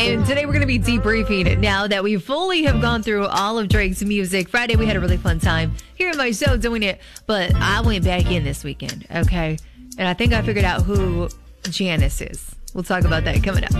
And today we're going to be debriefing it now that we fully have gone through all of Drake's music. Friday we had a really fun time here in my show doing it, but I went back in this weekend, okay? And I think I figured out who Janice is. We'll talk about that coming up.